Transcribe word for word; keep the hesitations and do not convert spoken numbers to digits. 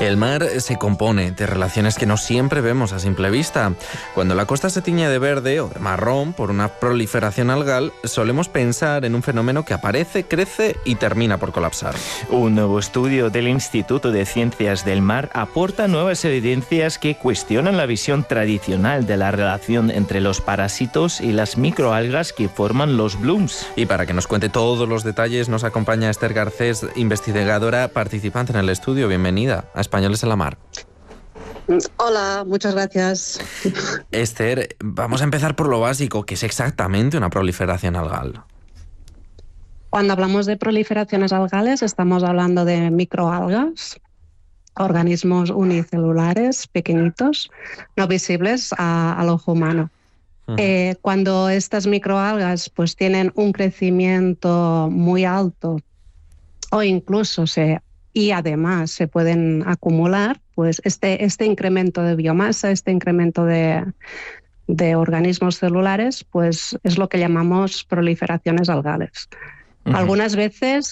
El mar se compone de relaciones que no siempre vemos a simple vista. Cuando la costa se tiñe de verde o de marrón por una proliferación algal, solemos pensar en un fenómeno que aparece, crece y termina por colapsar. Un nuevo estudio del Instituto de Ciencias del Mar aporta nuevas evidencias que cuestionan la visión tradicional de la relación entre los parásitos y las microalgas que forman los blooms. Y para que nos cuente todos los detalles, nos acompaña Esther Garcés, investigadora participante en el estudio. Bienvenida a Españoles en la Mar. Hola, muchas gracias. Esther, vamos a empezar por lo básico, que es exactamente una proliferación algal. Cuando hablamos de proliferaciones algales, estamos hablando de microalgas, organismos unicelulares pequeñitos, no visibles a, al ojo humano. Uh-huh. Eh, cuando estas microalgas pues, tienen un crecimiento muy alto o incluso se y además se pueden acumular, pues este, este incremento de biomasa, este incremento de, de organismos celulares, pues es lo que llamamos proliferaciones algales. Uh-huh. Algunas veces